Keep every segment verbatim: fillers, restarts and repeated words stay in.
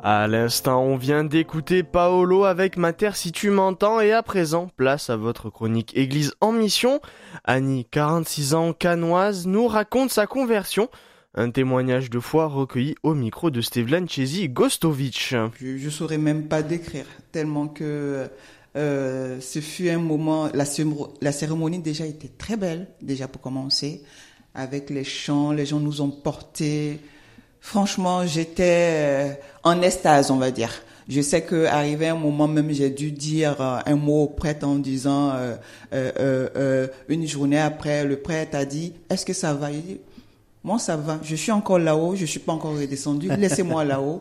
À l'instant, on vient d'écouter Paolo avec Ma terre si tu m'entends et à présent, place à votre chronique Église en mission. Annie, quarante-six ans, cannoise, nous raconte sa conversion. Un témoignage de foi recueilli au micro de Stevlan Chezi Gostovic. Je, je saurais même pas décrire, tellement que euh, ce fut un moment, la, la cérémonie déjà était très belle, déjà pour commencer, avec les chants, les gens nous ont portés. Franchement, j'étais en extase, on va dire. Je sais qu'arrivé un moment même, j'ai dû dire un mot au prêtre en disant, euh, euh, euh, une journée après, le prêtre a dit, est-ce que ça va? Il dit, moi, ça va. Je suis encore là-haut, je suis pas encore redescendu. Laissez-moi là-haut.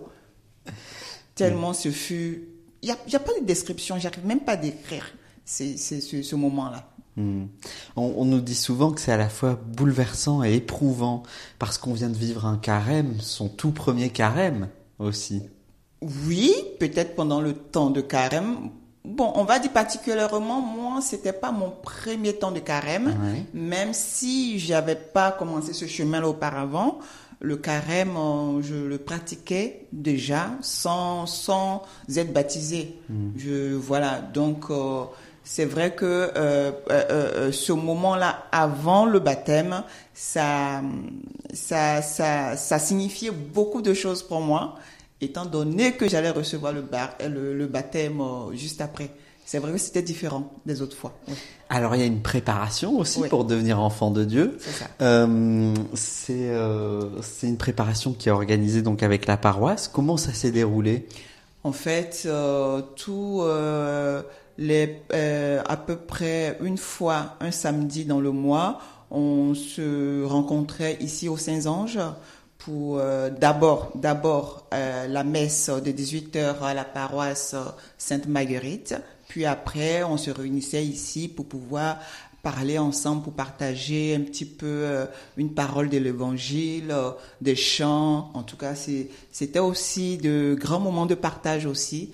Tellement ce fut... Il n'y a, y a pas de description, j'arrive même pas à décrire c'est, c'est, ce, ce moment-là. Mmh. On, on nous dit souvent que c'est à la fois bouleversant et éprouvant parce qu'on vient de vivre un carême, son tout premier carême aussi. Oui, peut-être pendant le temps de carême. Bon, on va dire particulièrement, moi, c'était pas mon premier temps de carême, ouais. Même si j'avais pas commencé ce chemin-là auparavant. Le carême, je le pratiquais déjà sans sans être baptisé. Mmh. Je voilà, donc. Euh, C'est vrai que euh, euh, euh, ce moment-là, avant le baptême, ça, ça, ça, ça signifiait beaucoup de choses pour moi, étant donné que j'allais recevoir le, bar, le, le baptême euh, juste après. C'est vrai que c'était différent des autres fois. Oui. Alors, il y a une préparation aussi oui. pour devenir enfant de Dieu. C'est ça. Euh, c'est, euh, c'est une préparation qui est organisée donc avec la paroisse. Comment ça s'est déroulé ? En fait, euh, tout... Euh, Les, euh, à peu près une fois, un samedi dans le mois, on se rencontrait ici aux Saints-Anges pour euh, d'abord, d'abord euh, la messe de dix-huit heures à la paroisse Sainte-Marguerite. Puis après, on se réunissait ici pour pouvoir parler ensemble, pour partager un petit peu euh, une parole de l'évangile, euh, des chants. En tout cas, c'est, c'était aussi de grands moments de partage aussi.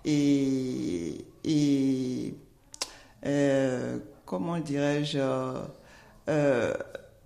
Et, et euh, comment dirais-je, euh,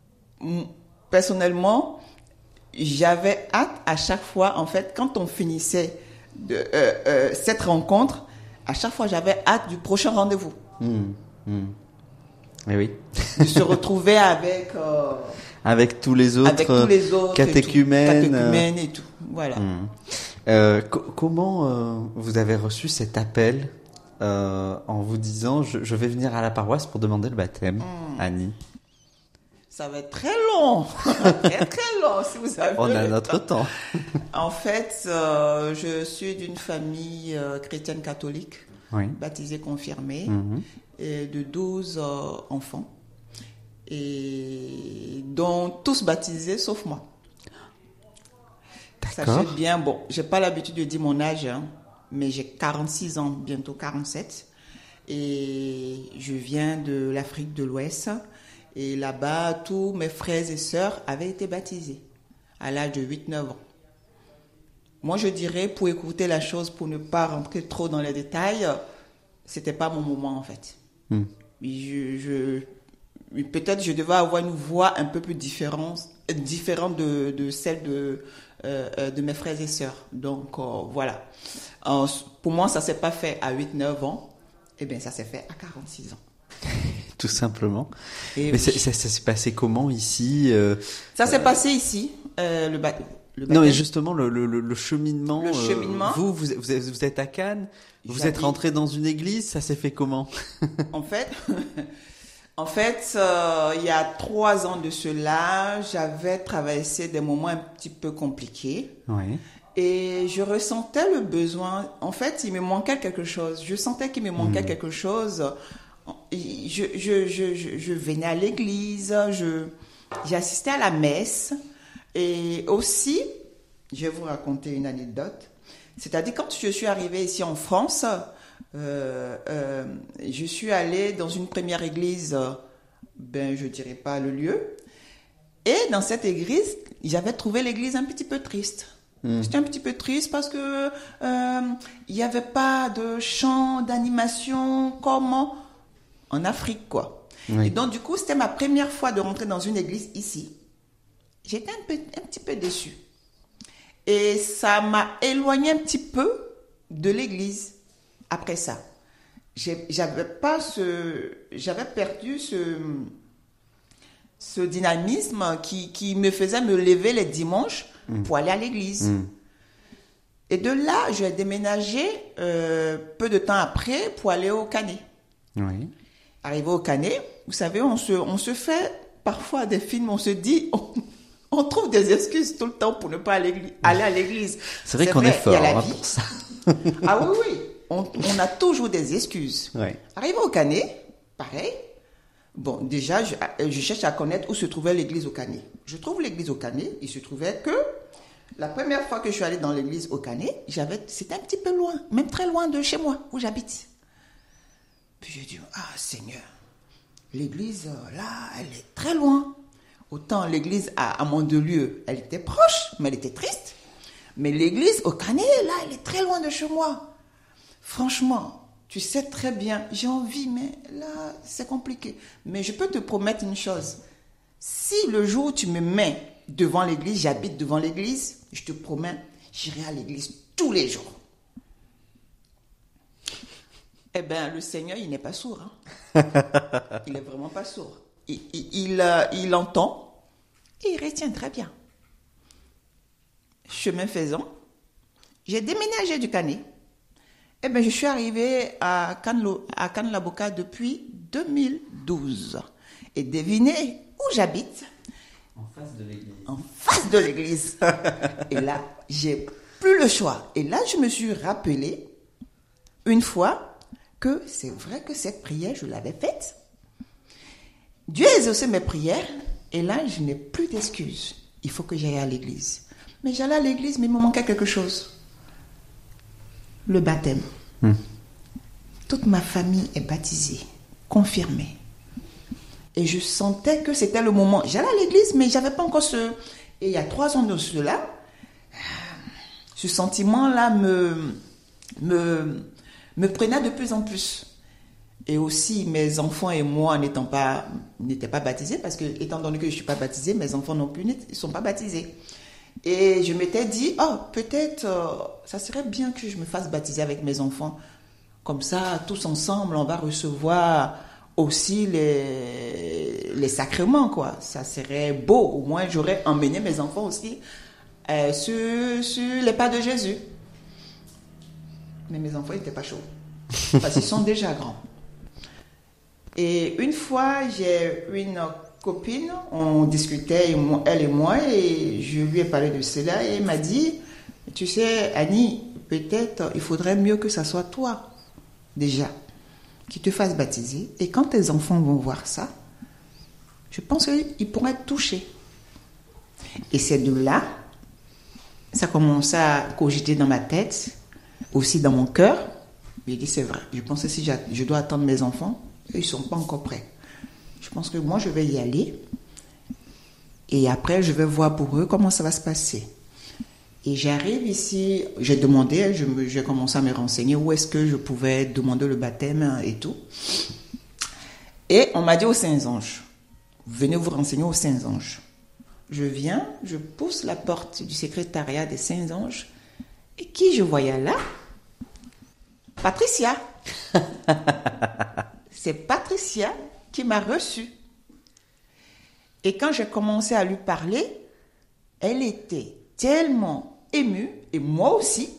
personnellement, j'avais hâte à chaque fois, en fait, quand on finissait de, euh, euh, cette rencontre, à chaque fois, j'avais hâte du prochain rendez-vous. Mmh, mmh. Et oui. De se retrouver avec... Euh, avec tous les autres, avec tous les autres catéchumènes. Et tout, catéchumènes et tout, voilà. Mmh. Euh, co- comment euh, vous avez reçu cet appel euh, en vous disant je, je vais venir à la paroisse pour demander le baptême, mmh. Annie? Ça va être très long, très très long si vous avez. On a notre temps. En fait, euh, je suis d'une famille euh, chrétienne catholique, oui. Baptisée, confirmée, mmh. et de douze euh, enfants, et dont tous baptisés sauf moi. D'accord. Sachez bien, bon, j'ai pas l'habitude de dire mon âge, hein, mais j'ai quarante-six ans, bientôt quarante-sept, et je viens de l'Afrique de l'Ouest, et là-bas, tous mes frères et sœurs avaient été baptisés à l'âge de huit neuf ans. Moi, je dirais, pour écouter la chose, pour ne pas rentrer trop dans les détails, c'était pas mon moment, en fait. Mm. Je, je, peut-être je devais avoir une voix un peu plus différente, différente de, de celle de... Euh, de mes frères et sœurs. Donc, euh, voilà. Euh, pour moi, ça ne s'est pas fait à huit neuf ans. Eh bien, ça s'est fait à quarante-six ans. Tout simplement. Et mais oui. ça, ça s'est passé comment ici euh, Ça s'est euh... passé ici, euh, le, ba- le baptême. Non, mais justement, le, le, le cheminement. Le cheminement. Euh, vous, vous, vous êtes, vous êtes à Cannes, vous J'habite... êtes rentré dans une église, ça s'est fait comment? En fait... En fait, euh, il y a trois ans de cela, j'avais traversé des moments un petit peu compliqués. Oui. Et je ressentais le besoin. En fait, il me manquait quelque chose. Je sentais qu'il me manquait mmh. quelque chose. Je, je, je, je, je venais à l'église, je, j'assistais à la messe. Et aussi, je vais vous raconter une anecdote. C'est-à-dire, quand je suis arrivée ici en France... Euh, euh, je suis allée dans une première église, ben je dirais pas le lieu, et dans cette église, j'avais trouvé l'église un petit peu triste. Mmh. C'était un petit peu triste parce que euh, il y avait pas de chant, d'animation comme en Afrique, quoi. Oui. Et donc du coup, c'était ma première fois de rentrer dans une église ici. J'étais un peu, un petit peu déçue. Et ça m'a éloignée un petit peu de l'église après ça. J'ai, j'avais pas ce, j'avais perdu ce, ce dynamisme qui, qui me faisait me lever les dimanches mmh. pour aller à l'église. Mmh. Et de là, j'ai déménagé euh, peu de temps après pour aller au Canet. Oui. Arrivé au Canet, vous savez, on se, on se fait parfois des films, on se dit, on, on trouve des excuses tout le temps pour ne pas aller, aller à l'église. C'est vrai C'est qu'on vrai, est fort hein, pour ça. Ah oui, oui, on, on a toujours des excuses. Oui. Arrivé au Canet, pareil. Bon, déjà, je, je cherche à connaître où se trouvait l'église au Canet. Je trouve l'église au Canet, il se trouvait que la première fois que je suis allée dans l'église au Canet, j'avais, c'était un petit peu loin, même très loin de chez moi, où j'habite. Puis j'ai dit, ah Seigneur, l'église là, elle est très loin. Autant l'église à, à Mandelieu, elle était proche, mais elle était triste. Mais l'église au Canet, là, elle est très loin de chez moi. Franchement, tu sais très bien, j'ai envie, mais là, c'est compliqué. Mais je peux te promettre une chose. Si le jour où tu me mets devant l'église, j'habite devant l'église, je te promets, j'irai à l'église tous les jours. Eh bien, le Seigneur, il n'est pas sourd. Hein. Il n'est vraiment pas sourd. Il, il, il, euh, il entend et il retient très bien. Chemin faisant, j'ai déménagé du Canet. Eh bien, je suis arrivée à Cannes-la-Boca depuis deux mille douze. Et devinez où j'habite? En face de l'église. En face de l'église. Et là, j'ai plus le choix. Et là, je me suis rappelé une fois que c'est vrai que cette prière, je l'avais faite. Dieu a exaucé mes prières. Et là, je n'ai plus d'excuses. Il faut que j'aille à l'église. Mais j'allais à l'église, mais il me manquait quelque chose. Le baptême. Hum. Toute ma famille est baptisée, confirmée. Et je sentais que c'était le moment. J'allais à l'église, mais je n'avais pas encore ce... Et il y a trois ans de cela, ce sentiment-là me, me, me prenait de plus en plus. Et aussi, mes enfants et moi n'étant pas, n'étaient pas baptisés, parce que, étant donné que je ne suis pas baptisée, mes enfants non plus ne sont pas baptisés. Et je m'étais dit, oh, peut-être, euh, ça serait bien que je me fasse baptiser avec mes enfants. Comme ça, tous ensemble, on va recevoir aussi les, les sacrements, quoi. Ça serait beau. Au moins, j'aurais emmené mes enfants aussi euh, sur, sur les pas de Jésus. Mais mes enfants n'étaient pas chauds. Parce qu'ils sont déjà grands. Et une fois, j'ai une copine, on discutait, elle et moi, et je lui ai parlé de cela, et elle m'a dit, tu sais, Annie, peut-être il faudrait mieux que ça soit toi, déjà, qui te fasse baptiser, et quand tes enfants vont voir ça, je pense qu'ils pourraient être touchés. Et c'est de là, ça commence à cogiter dans ma tête, aussi dans mon cœur. J'ai dit, c'est vrai, je pense que si je dois attendre mes enfants, ils ne sont pas encore prêts. Je pense que moi, je vais y aller. Et après, je vais voir pour eux comment ça va se passer. Et j'arrive ici, j'ai demandé, je me, j'ai commencé à me renseigner où est-ce que je pouvais demander le baptême et tout. Et on m'a dit aux Saints-Anges, venez vous renseigner aux Saints-Anges. Je viens, je pousse la porte du secrétariat des Saints-Anges. Et qui je voyais là? Patricia. C'est Patricia qui m'a reçue. Et quand j'ai commencé à lui parler, elle était tellement émue, et moi aussi,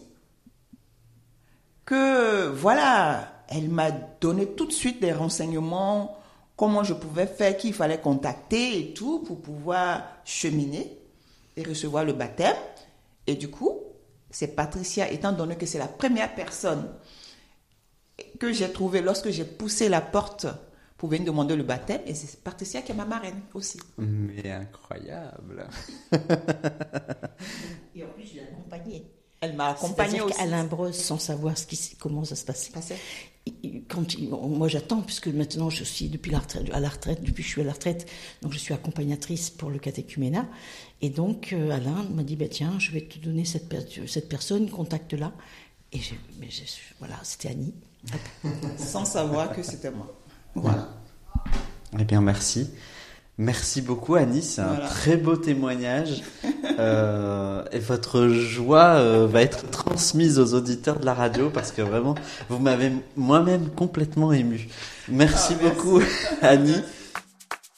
que voilà, elle m'a donné tout de suite des renseignements, comment je pouvais faire, qui il fallait contacter et tout, pour pouvoir cheminer et recevoir le baptême. Et du coup, c'est Patricia, étant donné que c'est la première personne que j'ai trouvée lorsque j'ai poussé la porte pour venir demander le baptême, et c'est Patricia qui est ma marraine aussi. Mais incroyable. Et en plus, je l'ai accompagnée. Elle m'a accompagnée aussi. À Limbreuse, sans savoir ce qui, comment ça se passait. Quand il, moi, j'attends, puisque maintenant, je suis depuis la retraite, à la retraite, depuis que je suis à la retraite, donc je suis accompagnatrice pour le catéchuménat. Et donc, euh, Alain m'a dit, bah, tiens, je vais te donner cette, cette personne, contacte-la. Et je, mais je, voilà, c'était Annie. Sans savoir que c'était moi. Voilà. Eh bien, merci. Merci beaucoup Annie, c'est Voilà. un très beau témoignage euh, et votre joie euh, va être transmise aux auditeurs de la radio parce que vraiment vous m'avez moi-même complètement ému. Merci, Ah, merci. beaucoup Annie. Merci.